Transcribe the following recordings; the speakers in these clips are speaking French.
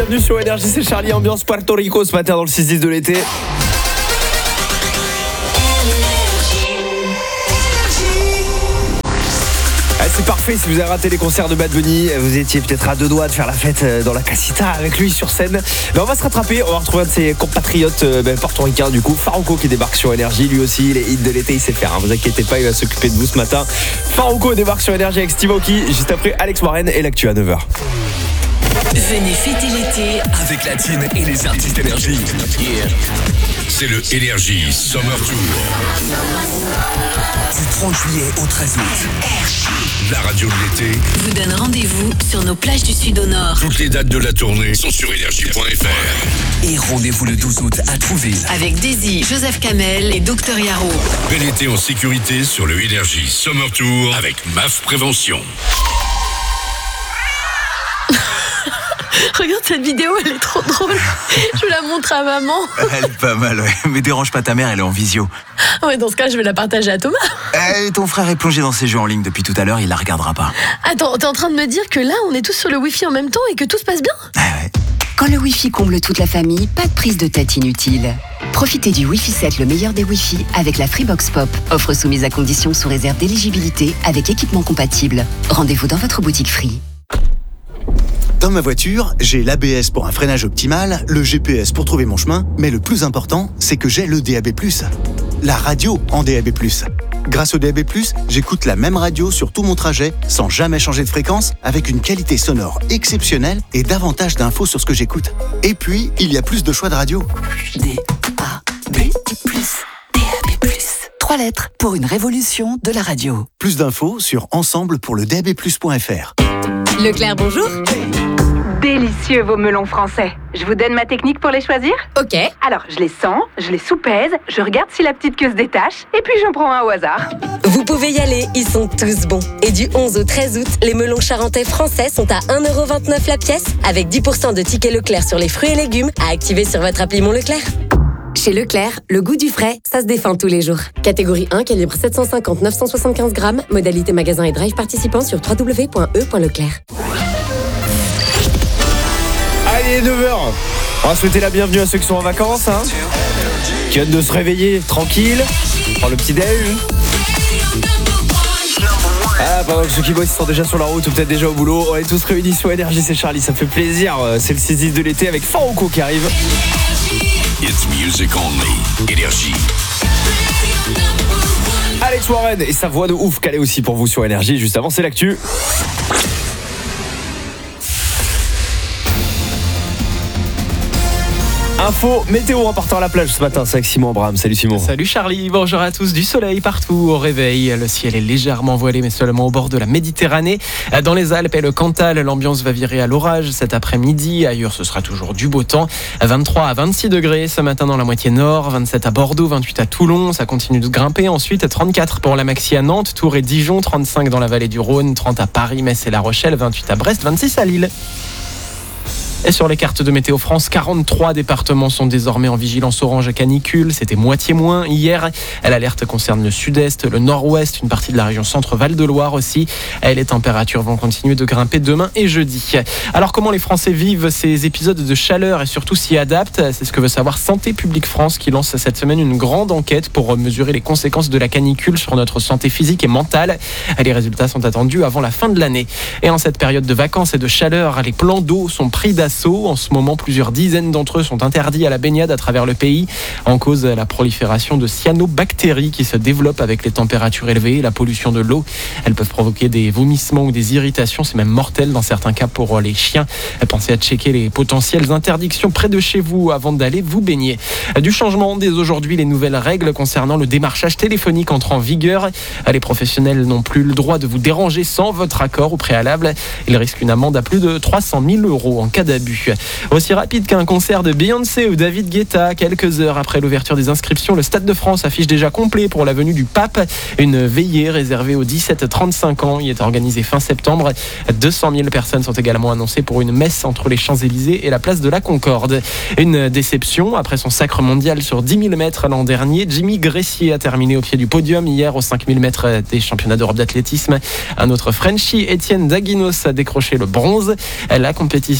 Bienvenue sur Énergie, c'est Charlie, ambiance Puerto Rico ce matin dans le 6-10 de l'été. C'est parfait si vous avez raté les concerts de Bad Bunny, vous étiez peut-être à deux doigts de faire la fête dans la casita avec lui sur scène. Mais on va se rattraper, on va retrouver un de ses compatriotes portoricains du coup, Farruko qui débarque sur Énergie, lui aussi les hits de l'été il sait faire, vous inquiétez pas, il va s'occuper de vous ce matin. Farruko débarque sur Énergie avec Steve Aoki, juste après Alex Warren et l'actu à 9h. Venez fêter l'été avec la team et les artistes Énergie. Yeah. C'est le Énergie Summer Tour. Du 30 juillet au 13 août. La radio de l'été vous donne rendez-vous sur nos plages du sud au nord. Toutes les dates de la tournée sont sur énergie.fr. Et rendez-vous le 12 août à Trouville. Avec Daisy, Joseph Kamel et Dr Yaro. Bel été en sécurité sur le Énergie Summer Tour avec MAF Prévention. Regarde cette vidéo, elle est trop drôle. Je la montre à maman. Elle est pas mal, ouais. Mais dérange pas ta mère, elle est en visio. Ouais, dans ce cas, je vais la partager à Thomas. Ton frère est plongé dans ses jeux en ligne depuis tout à l'heure, il la regardera pas. Attends, t'es en train de me dire que là, on est tous sur le Wi-Fi en même temps et que tout se passe bien ? Ouais. Quand le Wi-Fi comble toute la famille, pas de prise de tête inutile. Profitez du Wi-Fi 7, le meilleur des Wi-Fi, avec la Freebox Pop. Offre soumise à condition sous réserve d'éligibilité avec équipement compatible. Rendez-vous dans votre boutique Free. Dans ma voiture, j'ai l'ABS pour un freinage optimal, le GPS pour trouver mon chemin, mais le plus important, c'est que j'ai le DAB+. La radio en DAB+. Grâce au DAB+, j'écoute la même radio sur tout mon trajet, sans jamais changer de fréquence, avec une qualité sonore exceptionnelle et davantage d'infos sur ce que j'écoute. Et puis, il y a plus de choix de radio. DAB+. 3 lettres pour une révolution de la radio. Plus d'infos sur ensemble-pour-le-DAB+.fr. Leclerc, bonjour. Délicieux vos melons français. Je vous donne ma technique pour les choisir ? Ok. Alors, je les sens, je les soupèse, je regarde si la petite queue se détache, et puis j'en prends un au hasard. Vous pouvez y aller, ils sont tous bons. Et du 11 au 13 août, les melons charentais français sont à 1,29€ la pièce, avec 10% de tickets Leclerc sur les fruits et légumes à activer sur votre appli Mon Leclerc. Chez Leclerc, le goût du frais, ça se défend tous les jours. Catégorie 1, calibre 750-975 grammes, modalité magasin et drive participant sur www.e.leclerc. Allez, 9h. On va souhaiter la bienvenue à ceux qui sont en vacances, qui viennent de se réveiller tranquille, prendre le petit-déj. Pendant que ceux qui bossent sont déjà sur la route ou peut-être déjà au boulot, on est tous réunis sur Énergie, c'est Charlie, ça fait plaisir. C'est le 6-10 de l'été avec Farruko qui arrive. It's music only. Énergie. Alex Warren et sa voix de ouf calée aussi pour vous sur Énergie. Juste avant, c'est l'actu. Info météo en partant à la plage ce matin, c'est avec Simon Abraham. Salut Simon. Salut Charlie, bonjour à tous. Du soleil partout au réveil. Le ciel est légèrement voilé mais seulement au bord de la Méditerranée. Dans les Alpes et le Cantal, l'ambiance va virer à l'orage cet après-midi. Ailleurs, ce sera toujours du beau temps. 23 à 26 degrés ce matin dans la moitié nord, 27 à Bordeaux, 28 à Toulon. Ça continue de grimper. Ensuite, 34 pour la maxi à Nantes, Tours et Dijon, 35 dans la vallée du Rhône, 30 à Paris, Metz et La Rochelle, 28 à Brest, 26 à Lille. Et sur les cartes de Météo France, 43 départements sont désormais en vigilance orange à canicule. C'était moitié moins hier. L'alerte concerne le sud-est, le nord-ouest, une partie de la région centre-Val-de-Loire aussi. Et les températures vont continuer de grimper demain et jeudi. Alors comment les Français vivent ces épisodes de chaleur et surtout s'y adaptent ? C'est ce que veut savoir Santé publique France qui lance cette semaine une grande enquête pour mesurer les conséquences de la canicule sur notre santé physique et mentale. Les résultats sont attendus avant la fin de l'année. Et en cette période de vacances et de chaleur, les plans d'eau sont pris d'assaut. En ce moment, plusieurs dizaines d'entre eux sont interdits à la baignade à travers le pays. En cause, la prolifération de cyanobactéries qui se développent avec les températures élevées et la pollution de l'eau. Elles peuvent provoquer des vomissements ou des irritations. C'est même mortel dans certains cas pour les chiens. Pensez à checker les potentielles interdictions près de chez vous avant d'aller vous baigner. Du changement dès aujourd'hui, les nouvelles règles concernant le démarchage téléphonique entrent en vigueur. Les professionnels n'ont plus le droit de vous déranger sans votre accord au préalable. Ils risquent une amende à plus de 300 000 € en cas d'abus. Aussi rapide qu'un concert de Beyoncé ou David Guetta. Quelques heures après l'ouverture des inscriptions, le Stade de France affiche déjà complet pour la venue du pape. Une veillée réservée aux 17-35 ans y est organisée fin septembre. 200 000 personnes sont également annoncées pour une messe entre les Champs-Élysées et la place de la Concorde. Une déception, après son sacre mondial sur 10 000 mètres l'an dernier, Jimmy Gressier a terminé au pied du podium hier aux 5 000 mètres des championnats d'Europe d'athlétisme. Un autre Frenchie, Étienne Daguinos, a décroché le bronze. La compétition continue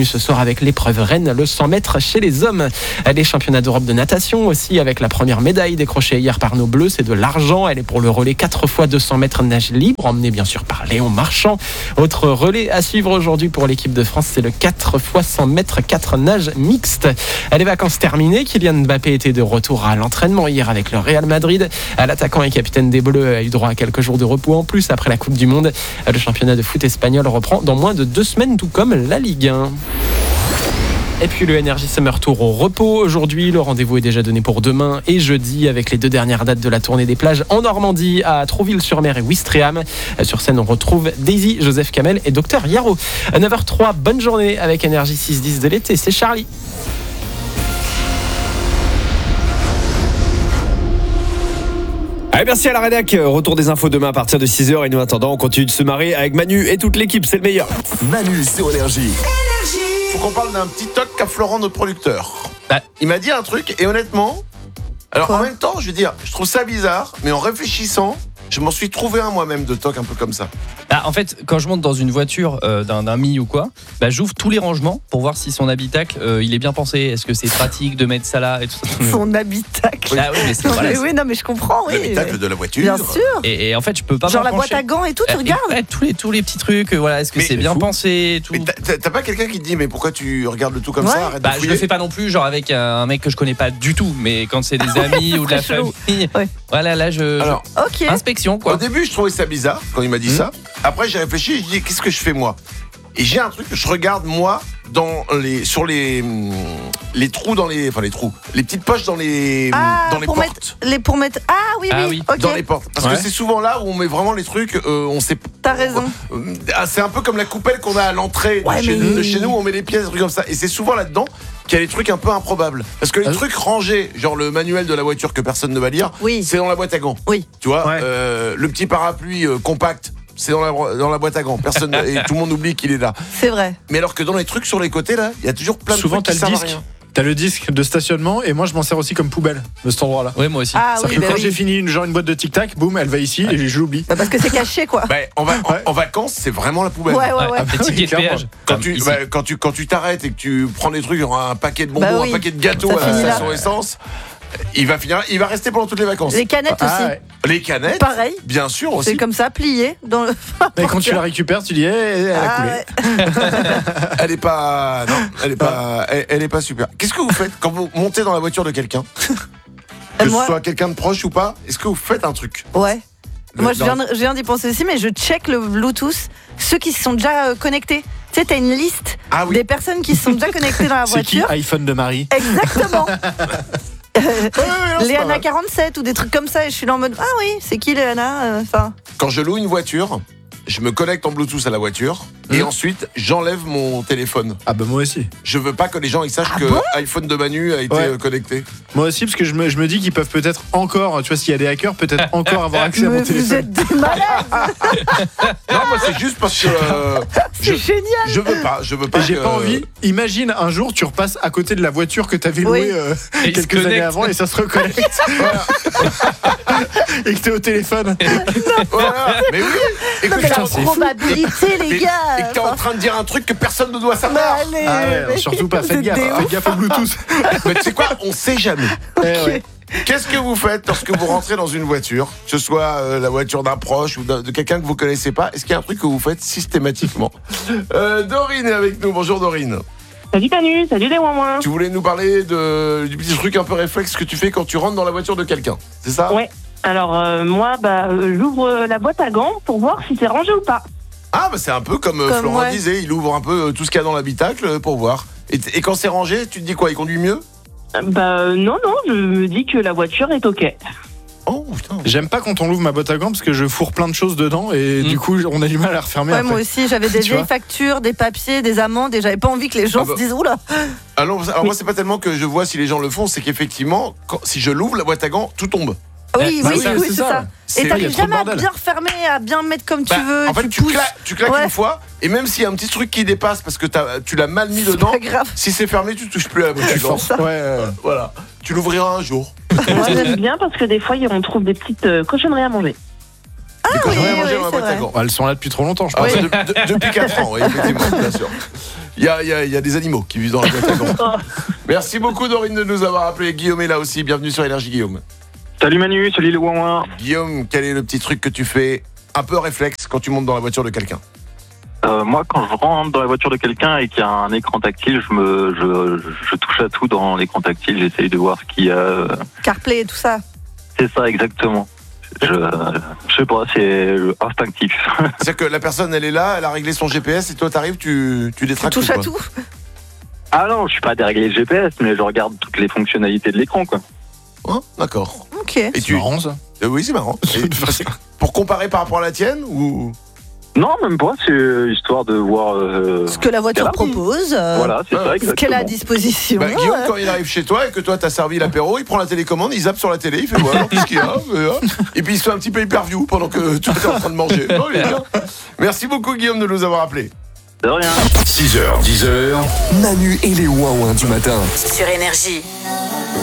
continue ce soir avec l'épreuve reine, le 100 mètres chez les hommes. Les championnats d'Europe de natation aussi, avec la première médaille décrochée hier par nos Bleus, c'est de l'argent. Elle est pour le relais 4 fois 200 mètres nage libre, emmenée bien sûr par Léon Marchand. Autre relais à suivre aujourd'hui pour l'équipe de France, c'est le 4 fois 100 mètres 4 nage mixte. Les vacances terminées, Kylian Mbappé était de retour à l'entraînement hier avec le Real Madrid. L'attaquant et capitaine des Bleus a eu droit à quelques jours de repos en plus après la Coupe du Monde. Le championnat de foot espagnol reprend dans moins de 2 semaines, tout comme la Ligue 1. Et puis le Energy Summer Tour au repos aujourd'hui. Le rendez-vous est déjà donné pour demain et jeudi avec les 2 dernières dates de la tournée des plages en Normandie, à Trouville-sur-Mer et Ouistreham. Sur scène, on retrouve Daisy, Joseph Kamel et Dr Yaro. À 9h03, bonne journée avec Energy 6-10 de l'été. C'est Charlie. Allez, merci à la rédac. Retour des infos demain à partir de 6h. Et nous, en attendant, on continue de se marrer avec Manu et toute l'équipe. C'est le meilleur. Manu sur Énergie. Faut qu'on parle d'un petit toc qu'a Florent, notre producteur. Il m'a dit un truc et honnêtement, alors en même temps, je veux dire, je trouve ça bizarre, mais en réfléchissant, je m'en suis trouvé un moi-même de toc un peu comme ça. En fait, quand je monte dans une voiture d'un ami ou quoi, j'ouvre tous les rangements pour voir si son habitacle il est bien pensé. Est-ce que c'est pratique de mettre ça là et tout ça. Son habitacle. Oui, mais c'est voilà, oui, non, mais je comprends. Oui. L'habitacle de la voiture. Bien sûr. Et en fait, je peux pas. Genre la boîte à gants et tout, tu regardes. Tous les petits trucs. Voilà, est-ce que c'est bien pensé et tout. Mais t'as pas quelqu'un qui te dit mais pourquoi tu regardes le tout comme ça? Je le fais pas non plus, genre avec un mec que je connais pas du tout, mais quand c'est des amis ou de la famille, voilà, là Alors, inspection quoi. Au début, je trouvais ça bizarre quand il m'a dit ça. Après, j'ai réfléchi, je dis qu'est-ce que je fais moi? Et j'ai un truc que je regarde moi sur les trous les trous, les petites poches dans les portes. Pour mettre oui. Okay. Dans les portes. Parce que c'est souvent là où on met vraiment les trucs. On sait. T'as raison. C'est un peu comme la coupelle qu'on a à l'entrée de chez nous. On met les pièces, des trucs comme ça. Et c'est souvent là-dedans qu'il y a des trucs un peu improbables. Parce que les trucs rangés, genre le manuel de la voiture que personne ne va lire, c'est dans la boîte à gants. Oui. Tu vois, le petit parapluie compact. C'est dans la boîte à gants. Personne et tout le monde oublie qu'il est là. C'est vrai. Mais alors que dans les trucs sur les côtés là, il y a toujours plein de trucs qui servent à rien. T'as le disque de stationnement et moi je m'en sers aussi comme poubelle de cet endroit-là. Oui, moi aussi. Quand j'ai fini une boîte de tic-tac, boum, elle va ici et je l'oublie. Parce que c'est caché quoi. En vacances, c'est vraiment la poubelle. Un petit ticket de péage. Quand tu t'arrêtes et que tu prends des trucs, genre un paquet de bonbons, un paquet de gâteaux à la station essence. Il va rester pendant toutes les vacances. Les canettes aussi. Les canettes. Pareil. Bien sûr aussi. C'est comme ça, plié dans le. Et quand tu la récupères, tu dis, elle a coulé. Elle est pas, elle est pas super. Qu'est-ce que vous faites quand vous montez dans la voiture de quelqu'un? Que ce soit quelqu'un de proche ou pas, est-ce que vous faites un truc? Ouais. Moi, je viens d'y penser aussi, mais je check le Bluetooth, ceux qui se sont déjà connectés. Tu sais, t'as une liste des personnes qui se sont déjà connectées dans la voiture. C'est qui iPhone de Marie? Exactement. Léana 47 ou des trucs comme ça, et je suis là en mode c'est qui Léana? Quand je loue une voiture, je me connecte en Bluetooth à la voiture et ensuite j'enlève mon téléphone. Moi aussi. Je veux pas que les gens ils sachent que iPhone de Manu a été connecté. Moi aussi, parce que je me dis qu'ils peuvent peut-être encore, tu vois, s'il y a des hackers, peut-être encore avoir accès à mon téléphone. Vous êtes des malades. Non, moi c'est juste parce que c'est génial. Je veux pas. J'ai pas envie. Imagine un jour tu repasses à côté de la voiture que t'avais louée quelques années avant et ça se reconnecte. Et que t'es au téléphone. Voilà. Mais oui. Non, mais la probabilité, les gars. Et que t'es en train de dire un truc que personne ne doit savoir. Surtout pas. Faites gaffe au Bluetooth. Mais tu sais quoi, on sait jamais. Qu'est-ce que vous faites lorsque vous rentrez dans une voiture, que ce soit la voiture d'un proche ou de quelqu'un que vous connaissez pas? Est-ce qu'il y a un truc que vous faites systématiquement? Dorine est avec nous. Bonjour Dorine. Salut Manu, salut les ouin-ouin. Tu voulais nous parler du petit truc un peu réflexe que tu fais quand tu rentres dans la voiture de quelqu'un, c'est ça? Ouais. Alors moi, j'ouvre la boîte à gants pour voir si c'est rangé ou pas. C'est un peu comme Florent disait, il ouvre un peu tout ce qu'il y a dans l'habitacle pour voir. Et quand c'est rangé, tu te dis quoi? Il conduit mieux? Non, je me dis que la voiture est ok. Oh putain. J'aime pas quand on ouvre ma boîte à gants parce que je fourre plein de choses dedans et du coup on a du mal à la refermer. Ouais, moi aussi j'avais des vieilles factures, des papiers, des amendes et j'avais pas envie que les gens se disent oula. Alors moi c'est pas tellement que je vois si les gens le font, c'est qu'effectivement si je l'ouvre la boîte à gants, tout tombe. Oui, c'est ça. Et t'arrives jamais à bien refermer, à bien mettre comme tu veux. En fait, tu claques une fois, et même s'il y a un petit truc qui dépasse parce que tu l'as mal mis dedans, si c'est fermé, tu touches plus à la boîte. Voilà. Tu l'ouvriras un jour. Moi, j'aime bien parce que des fois, on trouve des petites cochonneries à manger. Des cochonneries à manger dans la boîte à gants. Elles sont là depuis trop longtemps, je pense. Depuis 4 ans, oui, effectivement, bien sûr. Il y a des animaux qui vivent dans la boîte à gants. Merci beaucoup Dorine de nous avoir appelé. Guillaume est là aussi, bienvenue sur Énergie Guillaume. Salut Manu, salut le ouin. Guillaume, quel est le petit truc que tu fais un peu réflexe quand tu montes dans la voiture de quelqu'un? Moi, quand je rentre dans la voiture de quelqu'un et qu'il y a un écran tactile, je touche à tout dans l'écran tactile. J'essaye de voir ce qu'il y a. CarPlay et tout ça. C'est ça, exactement. Je sais pas, c'est instinctif. C'est-à-dire que la personne, elle est là, elle a réglé son GPS et toi, t'arrives, tu détraques tout. Tu touches à tout. Ah non, je suis pas à dérégler le GPS, mais je regarde toutes les fonctionnalités de l'écran, quoi. Oh, d'accord. Ok. Et c'est marrant ça. Oui, c'est marrant. Pour comparer par rapport à la tienne ou? Non, même pas, c'est histoire de voir ce que la voiture propose, voilà, c'est ça, ce qu'elle a à disposition. Guillaume, quand il arrive chez toi et que toi t'as servi l'apéro, il prend la télécommande, il zappe sur la télé, il fait voilà, qu'est-ce qu'il y a, et puis il se fait un petit pay-per-view pendant que tu es en train de manger. Non, il est bien. Merci beaucoup Guillaume de nous avoir appelés. De rien. 6h, 10h, Manu et les ouin-ouin du matin. Sur Énergie.